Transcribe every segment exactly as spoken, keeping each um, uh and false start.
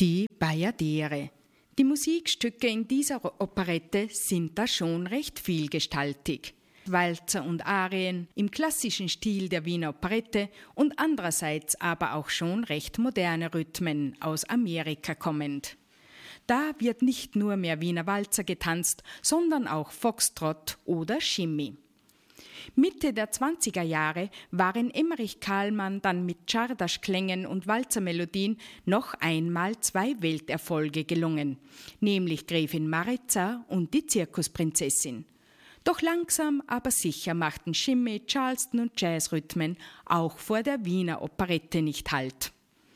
Die Bajadere. Die Musikstücke in dieser Operette sind da schon recht vielgestaltig. Walzer und Arien im klassischen Stil der Wiener Operette und andererseits aber auch schon recht moderne Rhythmen aus Amerika kommend. Da wird nicht nur mehr Wiener Walzer getanzt, sondern auch Foxtrott oder Shimmy. Mitte der zwanziger Jahre waren Emmerich Kahlmann dann mit Czardas-Klängen und Walzermelodien noch einmal zwei Welterfolge gelungen, nämlich Gräfin Maritza und die Zirkusprinzessin. Doch langsam, aber sicher machten Shimmy, Charleston und Jazzrhythmen auch vor der Wiener Operette nicht Halt.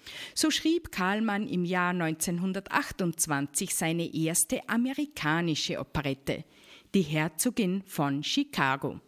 So schrieb Kahlmann im Jahr neunzehnhundertachtundzwanzig seine erste amerikanische Operette, Die Herzogin von Chicago.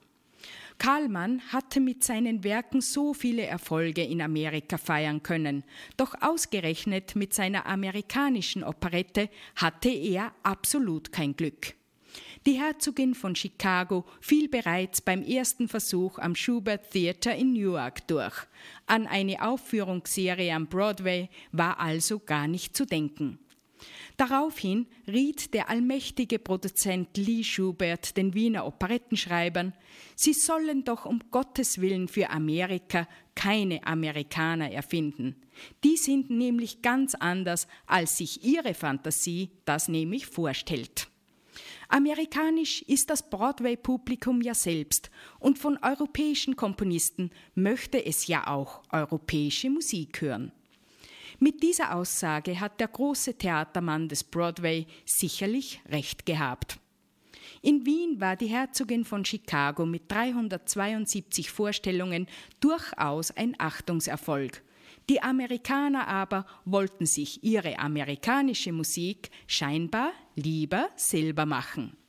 Kahlmann hatte mit seinen Werken so viele Erfolge in Amerika feiern können, doch ausgerechnet mit seiner amerikanischen Operette hatte er absolut kein Glück. Die Herzogin von Chicago fiel bereits beim ersten Versuch am Shubert Theater in Newark durch. An eine Aufführungsserie am Broadway war also gar nicht zu denken. Daraufhin riet der allmächtige Produzent Lee Shubert den Wiener Operettenschreibern, sie sollen doch um Gottes Willen für Amerika keine Amerikaner erfinden. Die sind nämlich ganz anders, als sich ihre Fantasie das nämlich vorstellt. Amerikanisch ist das Broadway-Publikum ja selbst und von europäischen Komponisten möchte es ja auch europäische Musik hören. Mit dieser Aussage hat der große Theatermann des Broadway sicherlich recht gehabt. In Wien war die Herzogin von Chicago mit dreihundertzweiundsiebzig Vorstellungen durchaus ein Achtungserfolg. Die Amerikaner aber wollten sich ihre amerikanische Musik scheinbar lieber selber machen.